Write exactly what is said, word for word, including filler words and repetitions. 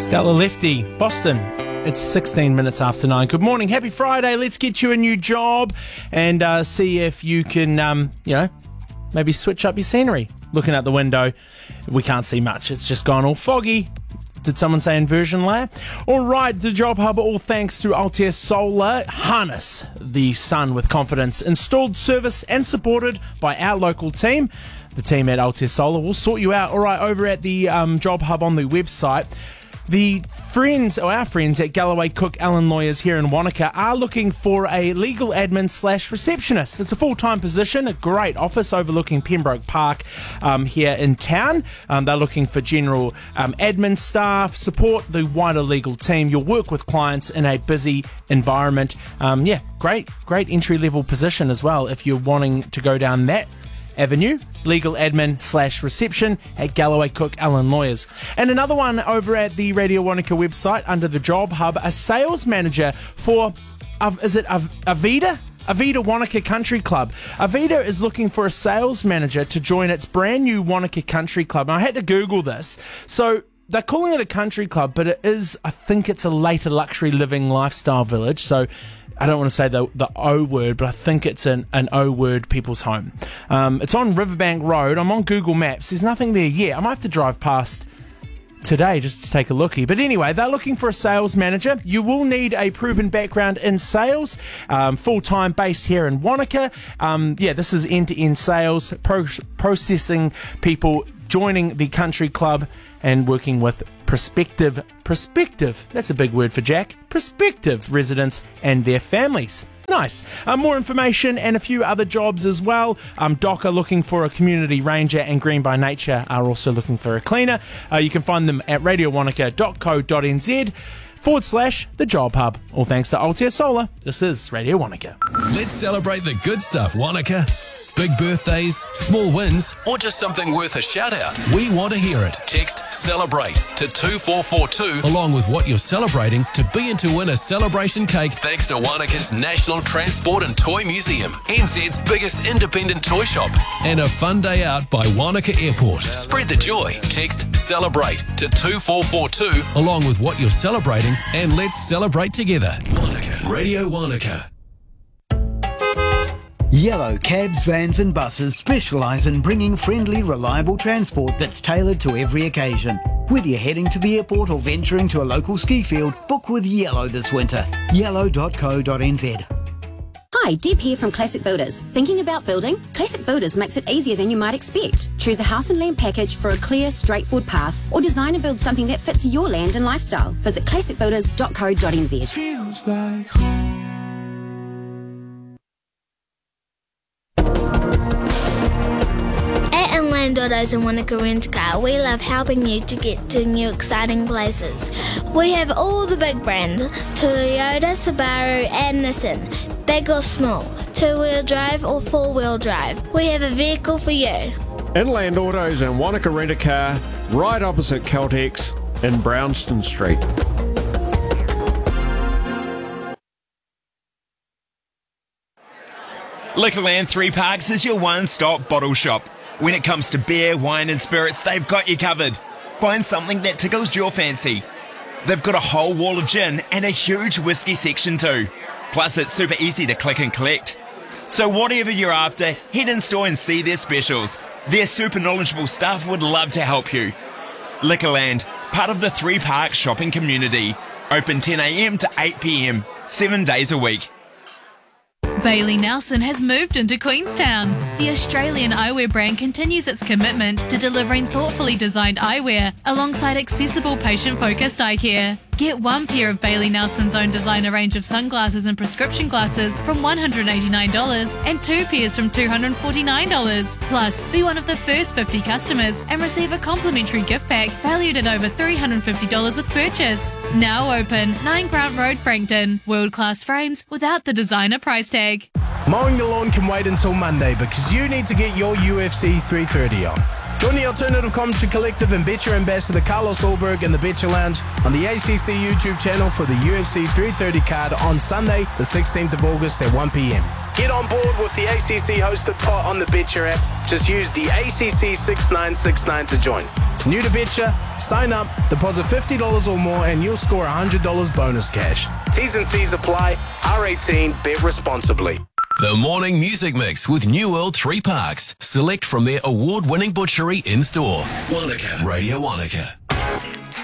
Stella Lefty, Boston. It's sixteen minutes after nine. Good morning. Happy Friday. Let's get you a new job and uh, see if you can, um, you know, maybe switch up your scenery. Looking out the window, we can't see much. It's just gone all foggy. Did someone say inversion layer? All right, the Job Hub, all thanks to Aotea Solar. Harness the sun with confidence. Installed, service and supported by our local team. The team at Aotea Solar will sort you out. All right, over at the um, Job Hub on the website, the friends, or our friends at Galloway Cook Allen Lawyers here in Wanaka are looking for a legal admin slash receptionist. It's a full-time position, a great office overlooking Pembroke Park um, here in town. Um, they're looking for general um, admin staff, support the wider legal team. You'll work with clients in a busy environment. Um, yeah, great, great entry-level position as well if you're wanting to go down that avenue. Legal admin slash reception at Galloway Cook Allen Lawyers. And another one over at the Radio Wanaka website under the Job Hub, a sales manager for, uh, is it Av- Avida? Avida Wanaka Country Club. Avida is looking for a sales manager to join its brand new Wanaka Country Club. And I had to Google this. So they're calling it a country club, but it is, I think it's a later luxury living lifestyle village. So I don't want to say the the O word, but I think it's an, an O word people's home. Um, it's on Riverbank Road. I'm on Google Maps. There's nothing there yet. I might have to drive past today just to take a lookie. But anyway, they're looking for a sales manager. You will need a proven background in sales, um, full-time based here in Wanaka. Um, yeah, this is end-to-end sales, pro- processing people, joining the country club and working with prospective, prospective, that's a big word for Jack, prospective residents and their families. Nice. Uh, more information and a few other jobs as well. Um, Docker looking for a community ranger and Green by Nature are also looking for a cleaner. Uh, you can find them at radio wanaka dot co dot n z forward slash the Job Hub. All thanks to Aotea Solar. This is Radio Wanaka. Let's celebrate the good stuff, Wanaka. Big birthdays, small wins, or just something worth a shout out. We want to hear it. Text CELEBRATE to two four four two along with what you're celebrating to be in to win a celebration cake thanks to Wanaka's National Transport and Toy Museum, N Z's biggest independent toy shop, and a fun day out by Wanaka Airport. Spread the joy. Text CELEBRATE to two four four two along with what you're celebrating and let's celebrate together. Wanaka. Radio Wanaka. Yellow Cabs, Vans and Buses specialise in bringing friendly, reliable transport that's tailored to every occasion. Whether you're heading to the airport or venturing to a local ski field, book with Yellow this winter. yellow dot co dot n z. Hi, Deb here from Classic Builders. Thinking about building? Classic Builders makes it easier than you might expect. Choose a house and land package for a clear, straightforward path, or design and build something that fits your land and lifestyle. Visit classic builders dot co dot n z. Feels like home. Land Autos in Wanaka Rent Car, we love helping you to get to new exciting places. We have all the big brands, Toyota, Subaru and Nissan, big or small, two-wheel drive or four-wheel drive. We have a vehicle for you. Inland Autos and Wanaka Rent a Car, right opposite Caltex in Brownston Street. Liquorland Three Parks is your one-stop bottle shop. When it comes to beer, wine and spirits, they've got you covered. Find something that tickles your fancy. They've got a whole wall of gin and a huge whiskey section too. Plus it's super easy to click and collect. So whatever you're after, head in store and see their specials. Their super knowledgeable staff would love to help you. Liquorland, part of the Three Parks shopping community. Open ten a m to eight p m, seven days a week. Bailey Nelson has moved into Queenstown. The Australian eyewear brand continues its commitment to delivering thoughtfully designed eyewear alongside accessible patient-focused eye care. Get one pair of Bailey Nelson's own designer range of sunglasses and prescription glasses from one hundred eighty-nine dollars and two pairs from two hundred forty-nine dollars. Plus, be one of the first fifty customers and receive a complimentary gift pack valued at over three hundred fifty dollars with purchase. Now open, nine Grant Road, Frankton. World-class frames without the designer price tag. Mowing the lawn can wait until Monday because you need to get your U F C three thirty on. Join the Alternative Commentary Collective and Betcher Ambassador Carlos Ulberg in the Betcher Lounge on the A C C YouTube channel for the U F C three thirty card on Sunday, the sixteenth of August at one p m. Get on board with the A C C hosted pot on the Betcher app. Just use the A C C six nine six nine to join. New to Betcha? Sign up, deposit fifty dollars or more, and you'll score one hundred dollars bonus cash. T's and C's apply. R eighteen. Bet responsibly. The Morning Music Mix with New World Three Parks. Select from their award-winning butchery in-store. Wanaka. Radio Wanaka.